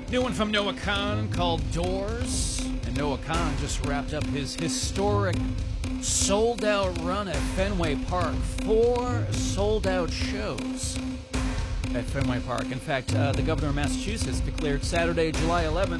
New one from Noah Kahan called Doors. And Noah Kahan just wrapped up his historic sold-out run at Fenway Park. 4 sold-out shows at Fenway Park. In fact, the governor of Massachusetts declared Saturday, July 11th,